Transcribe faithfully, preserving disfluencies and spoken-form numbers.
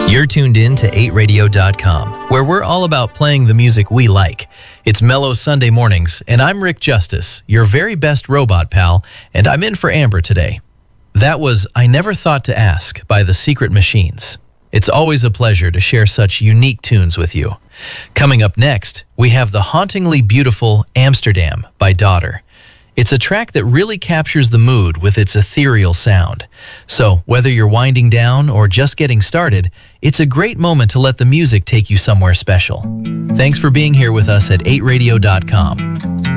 You're tuned in to eight radio dot com, where we're all about playing the music we like. It's Mellow Sunday Mornings, and I'm Rick Justice, your very best robot pal, and I'm in for Amber today. That was I Never Thought to Ask by The Secret Machines. It's always a pleasure to share such unique tunes with you. Coming up next, we have the hauntingly beautiful Amsterdam by Daughter. It's a track that really captures the mood with its ethereal sound. So, whether you're winding down or just getting started, it's a great moment to let the music take you somewhere special. Thanks for being here with us at eight radio dot com.